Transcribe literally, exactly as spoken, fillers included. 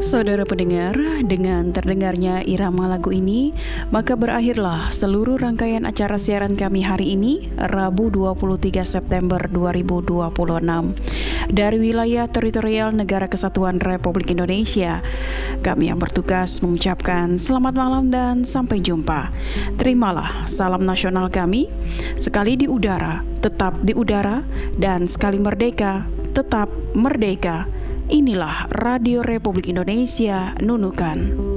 Saudara pendengar, dengan terdengarnya irama lagu ini, maka berakhirlah seluruh rangkaian acara siaran kami hari ini, Rabu dua puluh tiga September dua ribu dua puluh enam. Dari wilayah teritorial Negara Kesatuan Republik Indonesia, kami yang bertugas mengucapkan selamat malam dan sampai jumpa. Terimalah salam nasional kami, sekali di udara, tetap di udara, dan sekali merdeka, tetap merdeka. Inilah Radio Republik Indonesia Nunukan.